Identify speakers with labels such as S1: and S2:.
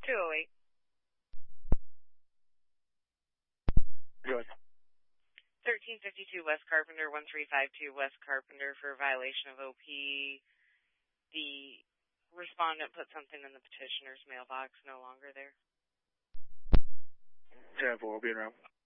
S1: 208.
S2: Go ahead.
S1: 1352 West Carpenter, 1352 West Carpenter for violation of OP. The respondent put something in the petitioner's mailbox, no longer there.
S2: 10-4, we'll be around.